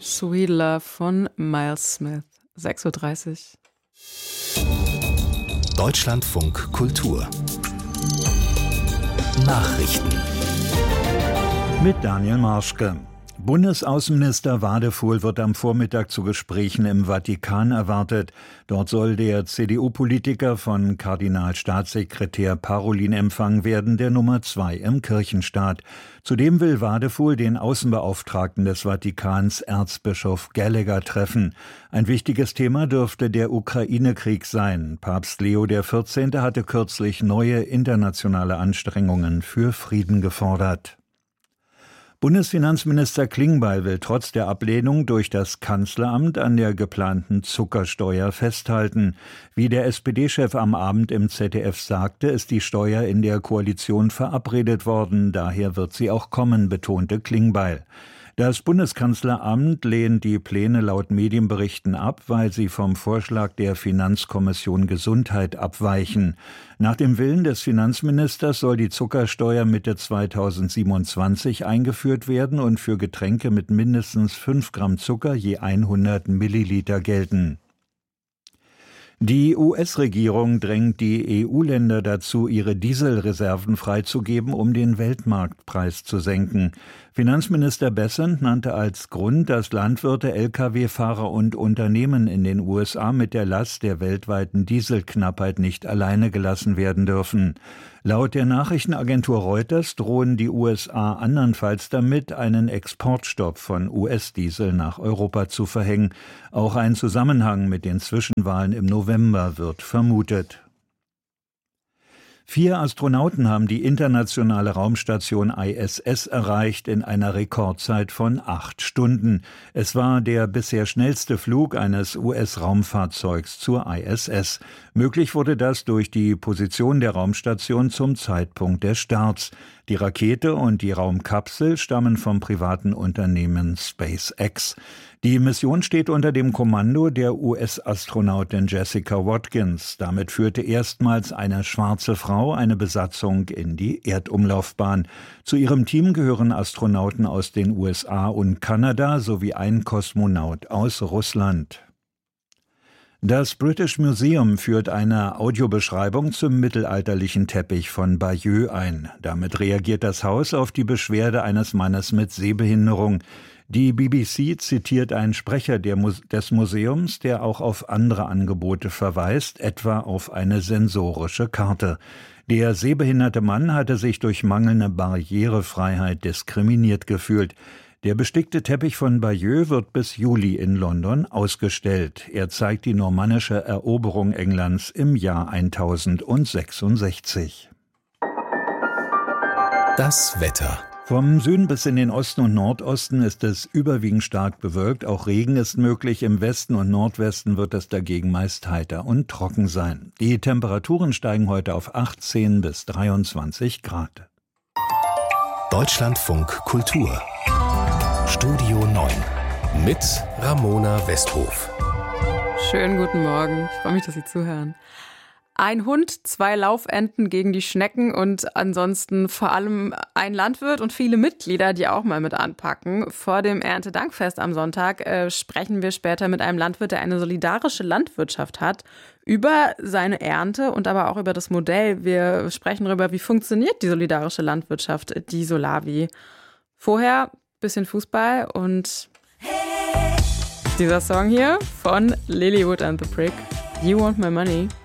Sweet Love von Miles Smith. 6:30 Uhr. Deutschlandfunk Kultur. Nachrichten. Mit Daniel Marschke. Bundesaußenminister Wadefuhl wird am Vormittag zu Gesprächen im Vatikan erwartet. Dort soll der CDU-Politiker von Kardinalstaatssekretär Parolin empfangen werden, der Nummer 2 im Kirchenstaat. Zudem will Wadefuhl den Außenbeauftragten des Vatikans, Erzbischof Gallagher, treffen. Ein wichtiges Thema dürfte der Ukraine-Krieg sein. Papst Leo XIV. Hatte kürzlich neue internationale Anstrengungen für Frieden gefordert. Bundesfinanzminister Klingbeil will trotz der Ablehnung durch das Kanzleramt an der geplanten Zuckersteuer festhalten. Wie der SPD-Chef am Abend im ZDF sagte, ist die Steuer in der Koalition verabredet worden. Daher wird sie auch kommen, betonte Klingbeil. Das Bundeskanzleramt lehnt die Pläne laut Medienberichten ab, weil sie vom Vorschlag der Finanzkommission Gesundheit abweichen. Nach dem Willen des Finanzministers soll die Zuckersteuer Mitte 2027 eingeführt werden und für Getränke mit mindestens 5 Gramm Zucker je 100 Milliliter gelten. Die US-Regierung drängt die EU-Länder dazu, ihre Dieselreserven freizugeben, um den Weltmarktpreis zu senken. Finanzminister Bessent nannte als Grund, dass Landwirte, Lkw-Fahrer und Unternehmen in den USA mit der Last der weltweiten Dieselknappheit nicht alleine gelassen werden dürfen. Laut der Nachrichtenagentur Reuters drohen die USA andernfalls damit, einen Exportstopp von US-Diesel nach Europa zu verhängen. Auch ein Zusammenhang mit den Zwischenwahlen im November wird vermutet. 4 Astronauten haben die internationale Raumstation ISS erreicht in einer Rekordzeit von 8 Stunden. Es war der bisher schnellste Flug eines US-Raumfahrzeugs zur ISS. Möglich wurde das durch die Position der Raumstation zum Zeitpunkt des Starts. Die Rakete und die Raumkapsel stammen vom privaten Unternehmen SpaceX. Die Mission steht unter dem Kommando der US-Astronautin Jessica Watkins. Damit führte erstmals eine schwarze Frau eine Besatzung in die Erdumlaufbahn. Zu ihrem Team gehören Astronauten aus den USA und Kanada sowie ein Kosmonaut aus Russland. Das British Museum führt eine Audiobeschreibung zum mittelalterlichen Teppich von Bayeux ein. Damit reagiert das Haus auf die Beschwerde eines Mannes mit Sehbehinderung. Die BBC zitiert einen Sprecher des Museums, der auch auf andere Angebote verweist, etwa auf eine sensorische Karte. Der sehbehinderte Mann hatte sich durch mangelnde Barrierefreiheit diskriminiert gefühlt. Der bestickte Teppich von Bayeux wird bis Juli in London ausgestellt. Er zeigt die normannische Eroberung Englands im Jahr 1066. Das Wetter. Vom Süden bis in den Osten und Nordosten ist es überwiegend stark bewölkt. Auch Regen ist möglich. Im Westen und Nordwesten wird es dagegen meist heiter und trocken sein. Die Temperaturen steigen heute auf 18 bis 23 Grad. Deutschlandfunk Kultur. Studio 9 mit Ramona Westhof. Schönen guten Morgen. Ich freue mich, dass Sie zuhören. Ein Hund, 2 Laufenten gegen die Schnecken und ansonsten vor allem ein Landwirt und viele Mitglieder, die auch mal mit anpacken. Vor dem Erntedankfest am Sonntag sprechen wir später mit einem Landwirt, der eine solidarische Landwirtschaft hat, über seine Ernte und aber auch über das Modell. Wir sprechen darüber, wie funktioniert die solidarische Landwirtschaft, die Solavi. Vorher bisschen Fußball und dieser Song hier von Lilywood and the Prick, You Want My Money.